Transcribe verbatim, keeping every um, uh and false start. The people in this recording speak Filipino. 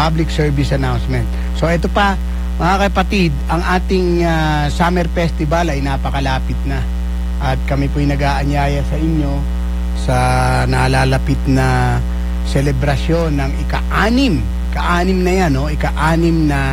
public service announcement. So ito pa, mga kapatid, ang ating uh, Summer Festival ay napakalapit na. At kami po'y nag-aanyaya sa inyo sa nalalapit na selebrasyon ng ika-anim. Ika-anim na yan, no? Ika-anim na